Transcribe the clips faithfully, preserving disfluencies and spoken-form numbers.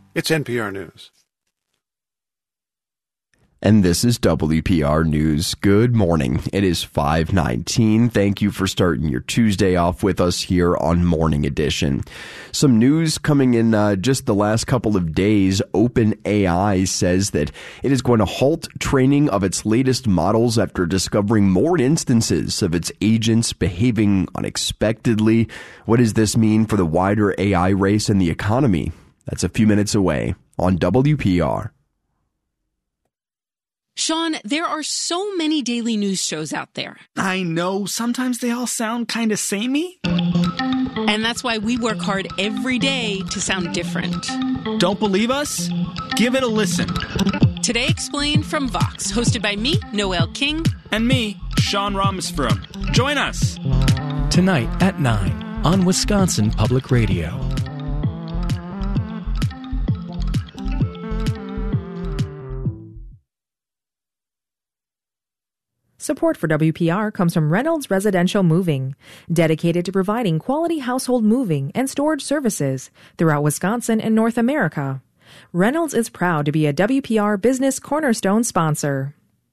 It's N P R News. And this is W P R News. Good morning. It is five nineteen. Thank you for starting your Tuesday off with us here on Morning Edition. Some news coming in uh, just the last couple of days. OpenAI says that it is going to halt training of its latest models after discovering more instances of its agents behaving unexpectedly. What does this mean for the wider A I race and the economy? That's a few minutes away on W P R. Sean, there are so many daily news shows out there. I know. Sometimes they all sound kind of samey. And that's why we work hard every day to sound different. Don't believe us? Give it a listen. Today Explained from Vox, hosted by me, Noel King. And me, Sean Rameswaram. Join us. Tonight at nine on Wisconsin Public Radio. Support for W P R comes from Reynolds Residential Moving, dedicated to providing quality household moving and storage services throughout Wisconsin and North America. Reynolds is proud to be a W P R Business Cornerstone sponsor.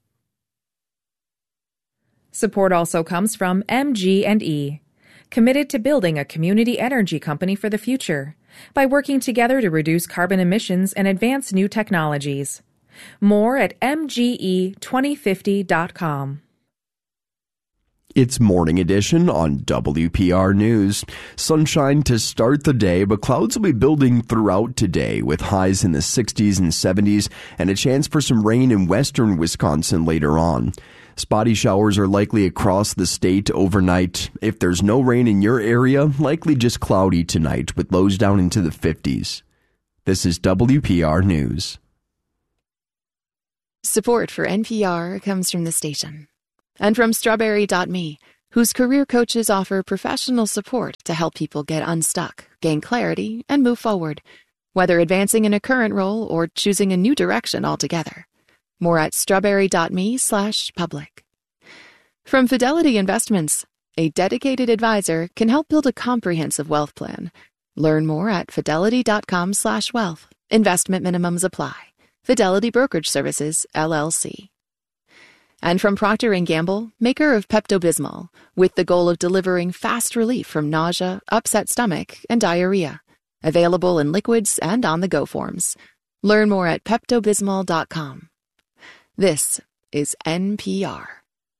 Support also comes from M G and E, committed to building a community energy company for the future by working together to reduce carbon emissions and advance new technologies. More at m g e twenty fifty dot com. It's Morning Edition on W P R News. Sunshine to start the day, but clouds will be building throughout today with highs in the sixties and seventies and a chance for some rain in western Wisconsin later on. Spotty showers are likely across the state overnight. If there's no rain in your area, likely just cloudy tonight with lows down into the fifties. This is W P R News. Support for N P R comes from the station and from Strawberry dot me, whose career coaches offer professional support to help people get unstuck, gain clarity, and move forward, whether advancing in a current role or choosing a new direction altogether. More at strawberry dot me slash public. From Fidelity Investments, a dedicated advisor can help build a comprehensive wealth plan. Learn more at fidelity dot com slash wealth. Investment minimums apply. Fidelity Brokerage Services, L L C. And from Procter and Gamble, maker of Pepto-Bismol, with the goal of delivering fast relief from nausea, upset stomach, and diarrhea. Available in liquids and on-the-go forms. Learn more at pepto bismol dot com. This is N P R.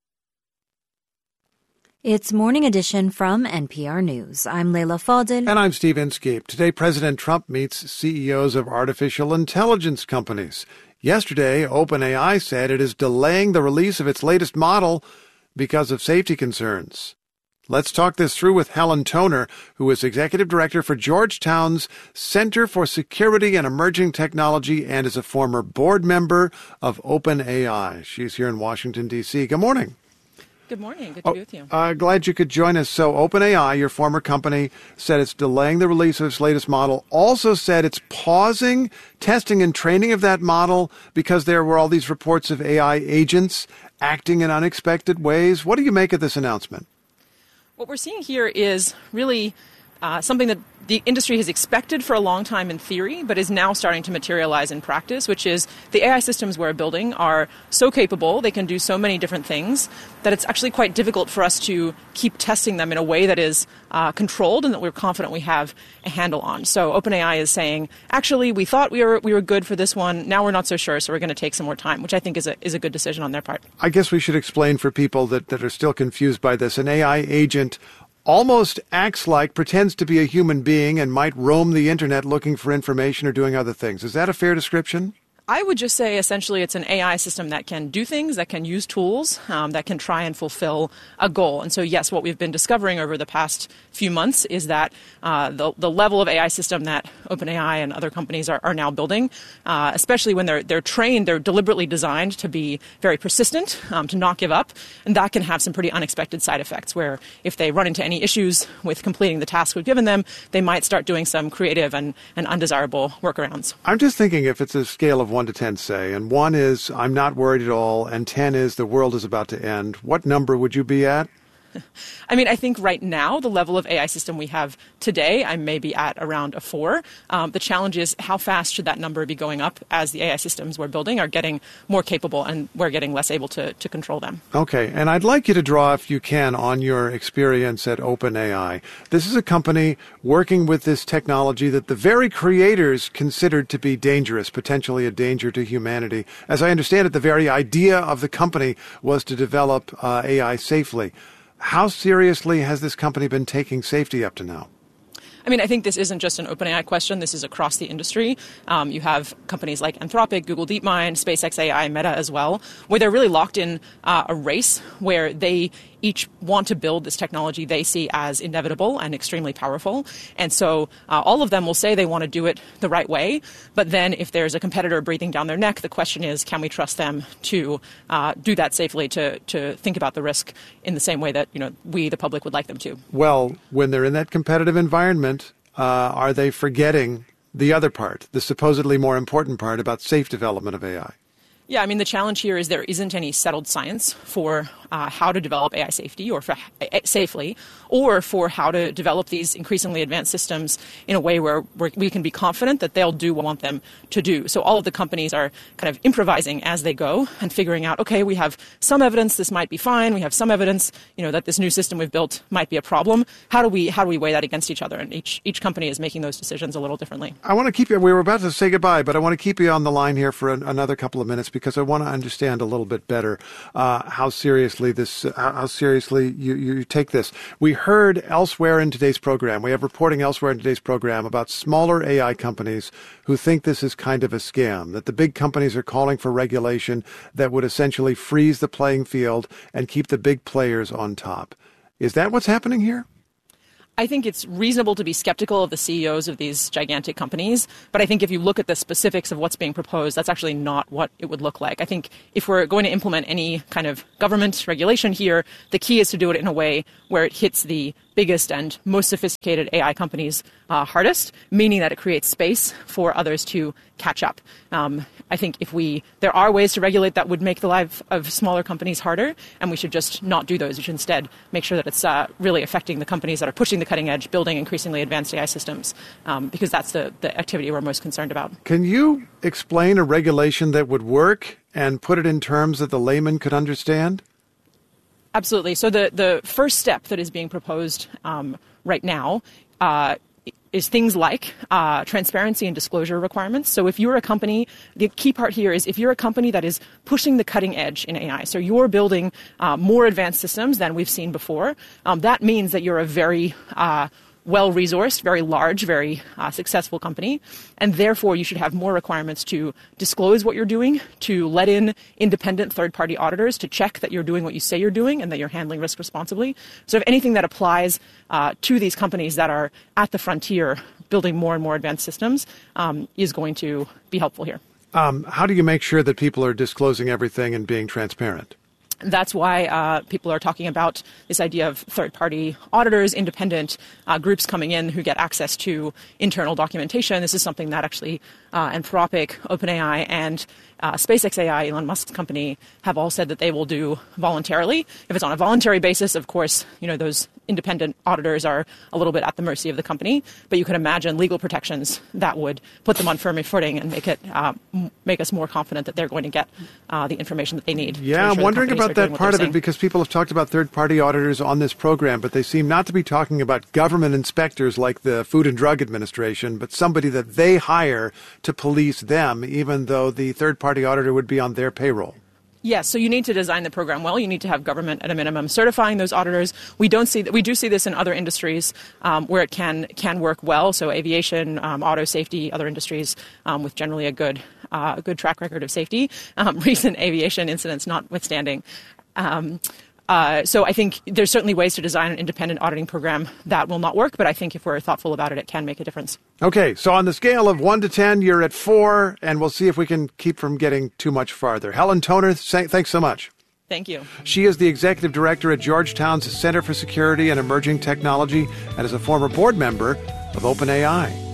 It's Morning Edition from N P R News. I'm Leila Fadel. And I'm Steve Inskeep. Today, President Trump meets C E Os of artificial intelligence companies. Yesterday, OpenAI said it is delaying the release of its latest model because of safety concerns. Let's talk this through with Helen Toner, who is Executive Director for Georgetown's Center for Security and Emerging Technology and is a former board member of OpenAI. She's here in Washington, D C Good morning. Good morning. Good to oh, be with you. Uh, glad you could join us. So OpenAI, your former company, said it's delaying the release of its latest model, also said it's pausing testing and training of that model because there were all these reports of A I agents acting in unexpected ways. What do you make of this announcement? What we're seeing here is really uh, something that the industry has expected for a long time in theory, but is now starting to materialize in practice, which is the A I systems we're building are so capable, they can do so many different things, that it's actually quite difficult for us to keep testing them in a way that is uh, controlled and that we're confident we have a handle on. So OpenAI is saying, actually, we thought we were we were good for this one, now we're not so sure, so we're going to take some more time, which I think is a is a good decision on their part. I guess we should explain for people that, that are still confused by this. An A I agent almost acts like, pretends to be a human being and might roam the internet looking for information or doing other things. Is that a fair description? I would just say essentially it's an A I system that can do things, that can use tools, um, that can try and fulfill a goal. And so, yes, what we've been discovering over the past few months is that uh, the, the level of A I system that OpenAI and other companies are, are now building, uh, especially when they're they're trained, they're deliberately designed to be very persistent, um, to not give up, and that can have some pretty unexpected side effects where if they run into any issues with completing the task we've given them, they might start doing some creative and, and undesirable workarounds. I'm just thinking if it's a scale of one to ten, say, and one is I'm not worried at all, and ten is the world is about to end, what number would you be at? I mean, I think right now, the level of A I system we have today, I may be at around a four. Um, the challenge is how fast should that number be going up as the A I systems we're building are getting more capable and we're getting less able to, to control them. Okay, and I'd like you to draw, if you can, on your experience at OpenAI. This is a company working with this technology that the very creators considered to be dangerous, potentially a danger to humanity. As I understand it, the very idea of the company was to develop uh, A I safely. How seriously has this company been taking safety up to now? I mean, I think this isn't just an OpenAI question. This is across the industry. Um, you have companies like Anthropic, Google DeepMind, SpaceX A I, Meta as well, where they're really locked in uh, a race where they each want to build this technology they see as inevitable and extremely powerful. And so uh, all of them will say they want to do it the right way. But then if there's a competitor breathing down their neck, the question is, can we trust them to uh, do that safely, to, to think about the risk in the same way that, you know, we, the public, would like them to? Well, when they're in that competitive environment, uh, are they forgetting the other part, the supposedly more important part about safe development of A I? Yeah, I mean, the challenge here is there isn't any settled science for uh, how to develop A I safety or for uh, safely, or for how to develop these increasingly advanced systems in a way where we're, we can be confident that they'll do what we want them to do. So all of the companies are kind of improvising as they go and figuring out, okay, we have some evidence this might be fine. We have some evidence, you know, that this new system we've built might be a problem. How do we how do we weigh that against each other? And each each company is making those decisions a little differently. I want to keep you. We were about to say goodbye, but I want to keep you on the line here for an, another couple of minutes, because I want to understand a little bit better uh, how seriously this, uh, how seriously you, you take this. We heard elsewhere in today's program, we have reporting elsewhere in today's program about smaller A I companies who think this is kind of a scam, that the big companies are calling for regulation that would essentially freeze the playing field and keep the big players on top. Is that what's happening here? I think it's reasonable to be skeptical of the C E Os of these gigantic companies, but I think if you look at the specifics of what's being proposed, that's actually not what it would look like. I think if we're going to implement any kind of government regulation here, the key is to do it in a way where it hits the biggest and most sophisticated A I companies uh, hardest, meaning that it creates space for others to catch up. Um, I think if we, there are ways to regulate that would make the life of smaller companies harder, and we should just not do those. We should instead make sure that it's uh, really affecting the companies that are pushing the cutting edge, building increasingly advanced A I systems, um, because that's the, the activity we're most concerned about. Can you explain a regulation that would work and put it in terms that the layman could understand? Absolutely. So the, the first step that is being proposed um, right now uh, is things like uh, transparency and disclosure requirements. So if you're a company, the key part here is if you're a company that is pushing the cutting edge in A I, so you're building uh, more advanced systems than we've seen before, um, that means that you're a very uh, well-resourced, very large, very uh, successful company, and therefore you should have more requirements to disclose what you're doing, to let in independent third-party auditors to check that you're doing what you say you're doing and that you're handling risk responsibly. So if anything that applies uh, to these companies that are at the frontier building more and more advanced systems um, is going to be helpful here. Um, how do you make sure that people are disclosing everything and being transparent? That's why uh, people are talking about this idea of third-party auditors, independent uh, groups coming in who get access to internal documentation. This is something that actually uh, Anthropic, OpenAI, and uh, SpaceX A I, Elon Musk's company, have all said that they will do voluntarily. If it's on a voluntary basis, of course, you know, those independent auditors are a little bit at the mercy of the company. But you can imagine legal protections that would put them on firm footing and make it uh, make us more confident that they're going to get uh, the information that they need. Yeah, I'm wondering about that part of it, because people have talked about third-party auditors on this program, but they seem not to be talking about government inspectors like the Food and Drug Administration, but somebody that they hire to police them, even though the third-party auditor would be on their payroll. Yes, so you need to design the program well. You need to have government at a minimum certifying those auditors. We don't see that. We do see this in other industries um, where it can can work well. So aviation, um, auto safety, other industries um, with generally a good uh, a good track record of safety. Um, recent aviation incidents notwithstanding. Um, Uh, so I think there's certainly ways to design an independent auditing program that will not work, but I think if we're thoughtful about it, it can make a difference. Okay, so on the scale of one to ten, you're at four, and we'll see if we can keep from getting too much farther. Helen Toner, thanks so much. Thank you. She is the executive director at Georgetown's Center for Security and Emerging Technology and is a former board member of OpenAI.